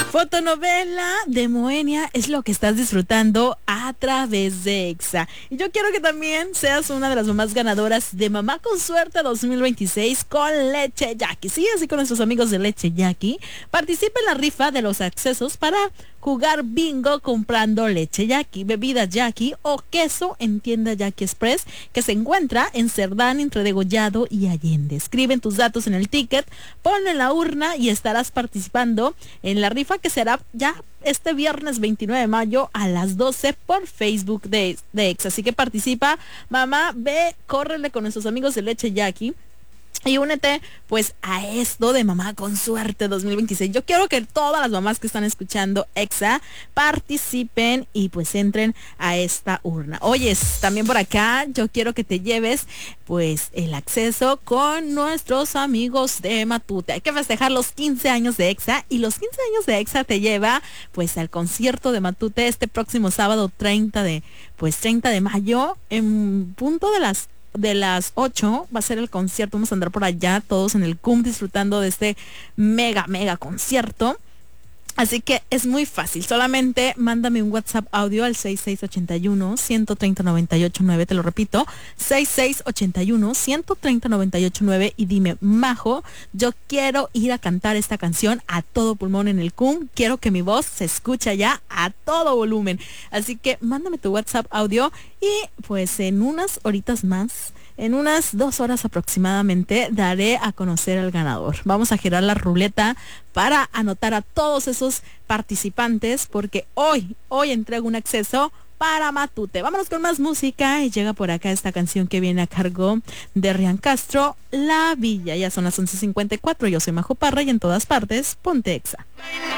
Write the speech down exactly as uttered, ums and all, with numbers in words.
Fotonovela de Moenia es lo que estás disfrutando a través de Exa. Y yo quiero que también seas una de las mamás ganadoras de Mamá con Suerte dos mil veintiséis con Leche Jackie. Sí, así con nuestros amigos de Leche Jackie. Participa en la rifa de los accesos para jugar bingo comprando leche Jackie, bebidas Jackie o queso en tienda Jackie Express, que se encuentra en Cerdán entre Degollado y Allende. Escriben tus datos en el ticket, ponlo en la urna y estarás participando en la rifa que será ya este viernes veintinueve de mayo a las doce por Facebook de, de Ex. Así que participa, mamá, ve, córrele con nuestros amigos de Leche Jackie. Y únete pues a esto de Mamá con Suerte dos mil veintiséis. Yo quiero que todas las mamás que están escuchando Exa participen y pues entren a esta urna. Oyes, también por acá yo quiero que te lleves pues el acceso con nuestros amigos de Matute. Hay que festejar los quince años de Exa y los quince años de Exa te lleva pues al concierto de Matute este próximo sábado treinta de pues treinta de mayo en punto de las de las ocho va a ser el concierto. Vamos a andar por allá todos en el C U M disfrutando de este mega mega concierto. Así que es muy fácil, solamente mándame un WhatsApp audio al seis seis ocho uno, uno tres cero, nueve ocho nueve, te lo repito, seis seis ocho uno, uno tres cero, nueve ocho nueve y dime, Majo, yo quiero ir a cantar esta canción a todo pulmón en el C U M, quiero que mi voz se escuche ya a todo volumen. Así que mándame tu WhatsApp audio y pues en unas horitas más, en unas dos horas aproximadamente, daré a conocer al ganador. Vamos a girar la ruleta para anotar a todos esos participantes, porque hoy, hoy entrego un acceso para Matute. Vámonos con más música y llega por acá esta canción que viene a cargo de Rian Castro, La Villa. Ya son las once cincuenta y cuatro, yo soy Majo Parra y en todas partes, ponte Exa.